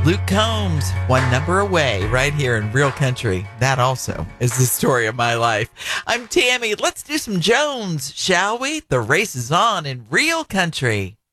Luke Combs, One Number Away, right here in Real Country. That also is the story of my life. I'm Tammy. Let's do some Jones, shall we? The race is on in Real Country.